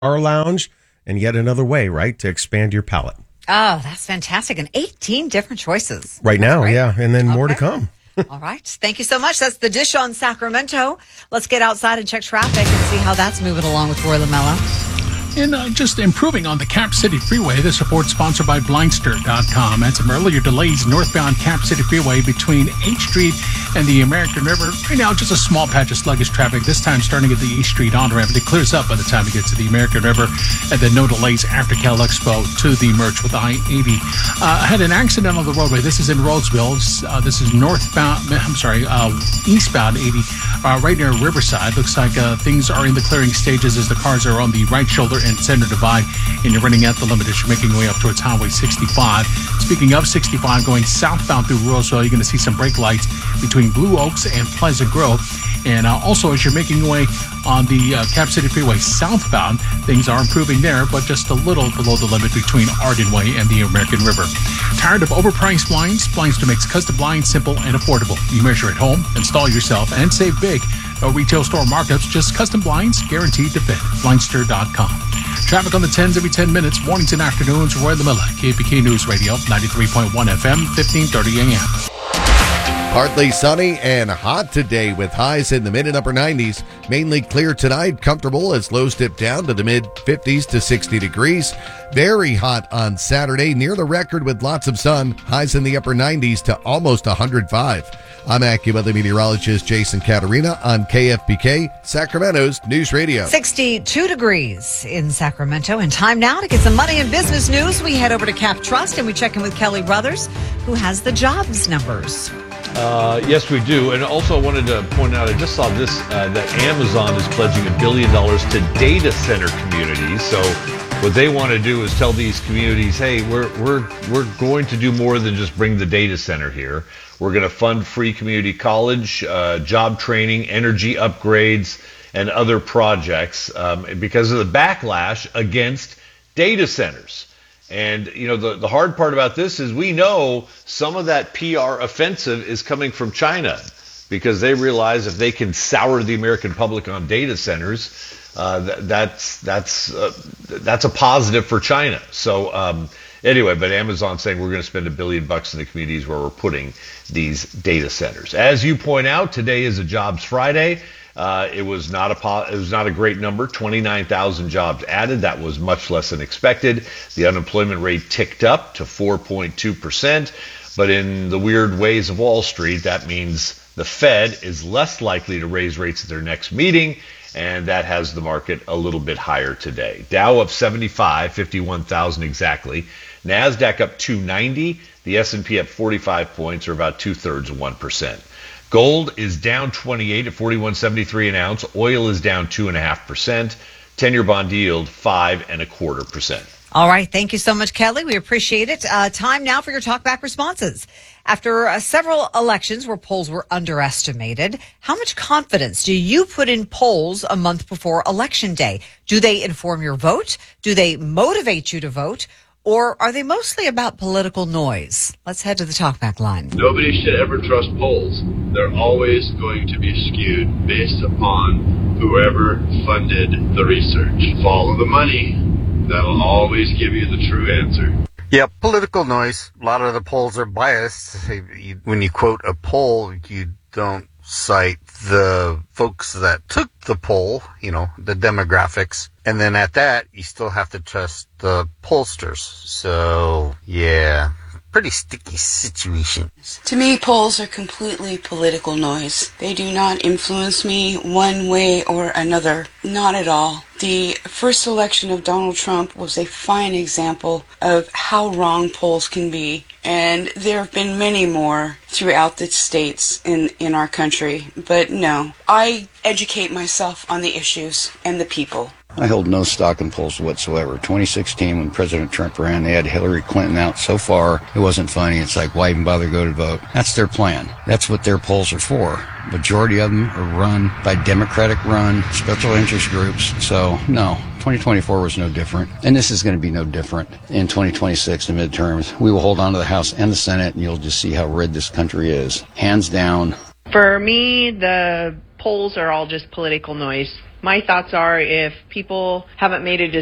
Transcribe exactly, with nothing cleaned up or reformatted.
Our lounge, and yet another way, right, to expand your palate. Oh, that's fantastic. And eighteen different choices. Right now, right. yeah, and then okay. more to come. All right. Thank you so much. That's the Dish on Sacramento. Let's get outside and check traffic and see how that's moving along with Roy LaMello. And uh, just improving on the Cap City Freeway. This report sponsored by Blindster dot com. And some earlier delays northbound Cap City Freeway between eighth Street and the American River. Right now, just a small patch of sluggish traffic, this time starting at the eighth Street on-ramp. It clears up by the time you get to the American River. And then no delays after Cal Expo to the merge with I eighty. Uh, had an accident on the roadway. This is in Roseville. Uh, this is northbound, I'm sorry, uh, eastbound eighty, uh, right near Riverside. Looks like uh, things are in the clearing stages as the cars are on the right shoulder and center divide, and you're running at the limit as you're making your way up towards Highway sixty-five. Speaking of sixty-five, going southbound through Roseville, you're going to see some brake lights between Blue Oaks and Pleasant Grove. And uh, also, as you're making your way on the uh, Cap City Freeway southbound, things are improving there, but just a little below the limit between Arden Way and the American River. Tired of overpriced blinds? Blinds makes custom blinds simple and affordable. You measure at home, install yourself, and save big. No retail store markups, just custom blinds guaranteed to fit. Blindster dot com. Traffic on the tens every ten minutes, mornings and afternoons. Roy LaMello, K P K News Radio, ninety-three point one F M, fifteen thirty A M. Partly sunny and hot today with highs in the mid and upper nineties. Mainly clear tonight, comfortable as lows dip down to the mid fifties to sixty degrees. Very hot on Saturday, near the record with lots of sun. Highs in the upper nineties to almost one hundred five. I'm AccuWeather meteorologist Jason Caterina on K F B K, Sacramento's News Radio. sixty-two degrees in Sacramento. And time now to get some money and business news. We head over to Cap Trust and we check in with Kelly Brothers, who has the jobs numbers. Uh, yes, we do. And also I wanted to point out, I just saw this, uh, that Amazon is pledging a billion dollars to data center communities. So what they want to do is tell these communities, hey, we're we're we're going to do more than just bring the data center here. We're going to fund free community college, uh, job training, energy upgrades, and other projects um, because of the backlash against data centers. And, you know, the, the hard part about this is we know some of that P R offensive is coming from China because they realize if they can sour the American public on data centers, uh, that, that's that's uh, that's a positive for China. So um, anyway, but Amazon's saying we're going to spend a billion bucks in the communities where we're putting these data centers. As you point out, today is a Jobs Friday. Uh, it was not a po- it was not a great number. twenty-nine thousand jobs added. That was much less than expected. The unemployment rate ticked up to four point two percent. But in the weird ways of Wall Street, that means the Fed is less likely to raise rates at their next meeting, and that has the market a little bit higher today. Dow up seventy-five, fifty-one thousand exactly. NASDAQ up two ninety. The S and P up forty-five points, or about two-thirds of one percent. Gold is down twenty-eight at forty-one seventy-three an ounce. Oil is down two and a half percent. ten-year bond yield five and a quarter percent. All right. Thank you so much, Kelly. We appreciate it. Uh, time now for your talkback responses. After uh, several elections where polls were underestimated, how much confidence do you put in polls a month before Election Day? Do they inform your vote? Do they motivate you to vote? Or are they mostly about political noise? Let's head to the talkback line. Nobody should ever trust polls. They're always going to be skewed based upon whoever funded the research. Follow the money. That'll always give you the true answer. Yeah, political noise. A lot of the polls are biased. When you quote a poll, you don't cite the folks that took the poll, you know, the demographics. And then at that, you still have to trust the pollsters. So, yeah, pretty sticky situation. To me, polls are completely political noise. They do not influence me one way or another. Not at all. The first election of Donald Trump was a fine example of how wrong polls can be. And there have been many more throughout the states in, in our country. But no, I educate myself on the issues and the people. I hold no stock in polls whatsoever. twenty sixteen, when President Trump ran, they had Hillary Clinton out so far, it wasn't funny. It's like, why even bother go to vote? That's their plan. That's what their polls are for. Majority of them are run by Democratic-run special interest groups. So, no, twenty twenty-four was no different. And this is going to be no different in twenty twenty-six, the midterms. We will hold on to the House and the Senate, and you'll just see how red this country is. Hands down. For me, the polls are all just political noise. My thoughts are if people haven't made a decision